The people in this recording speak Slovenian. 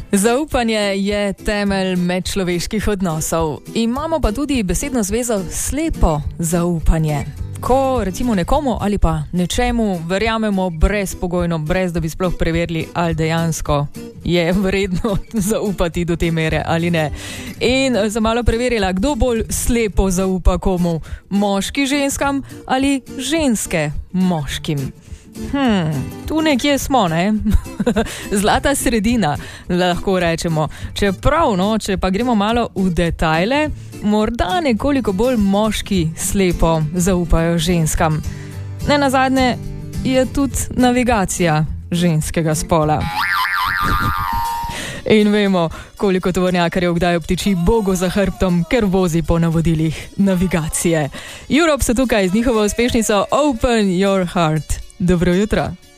Zaupanje je temelj medčloveških odnosov. Imamo pa tudi besedno zvezo slepo zaupanje. Ko recimo nekomu ali pa nečemu verjamemo brezpogojno, brez da bi sploh preverili, ali dejansko je vredno zaupati do te mere ali ne. In sem malo preverila, kdo bolj slepo zaupa komu, moški ženskam ali ženske moškim. Tu nekje smo, ne? Zlata sredina, lahko rečemo. Čeprav, če pa gremo malo v detajle, morda nekoliko bolj moški slepo zaupajo ženskam. Nenazadnje je tudi navigacija ženskega spola. In vemo, koliko tovornjakarjev kdaj obtiči Bogu za hrbtom, ker vozi po navodilih navigacije. Europe so tukaj z njihovo uspešnico Open Your Heart. Dobro jutro.